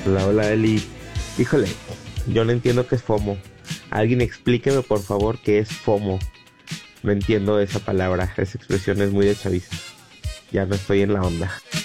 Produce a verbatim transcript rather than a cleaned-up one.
Hola, hola Eli. Híjole, yo no entiendo qué es FOMO. Alguien explíqueme por favor qué es FOMO. No entiendo esa palabra, esa expresión es muy de chaviza. Ya no estoy en la onda.